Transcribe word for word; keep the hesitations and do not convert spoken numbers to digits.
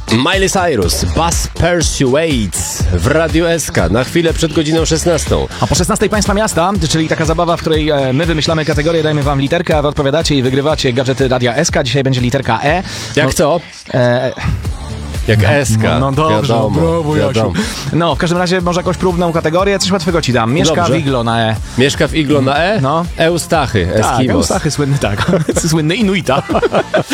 Miley Cyrus, Bus Persuades w Radiu S K na chwilę przed godziną szesnastą. A po szesnastej Państwa Miasta, czyli taka zabawa, w której e, my wymyślamy kategorię, dajemy wam literkę, a wy odpowiadacie i wygrywacie gadżety Radia S K. Dzisiaj będzie literka E. Jak no, co? E, Jak S K. No, no dobrze, wiadomo, brawo, wiadomo. No, w każdym razie może jakąś próbną kategorię, coś łatwego ci dam. Mieszka Dobrze. w iglo na E. Mieszka w iglo na E? No. Eustachy, Tak, Eskimos. Eustachy słynny, tak. Słynny Inuita.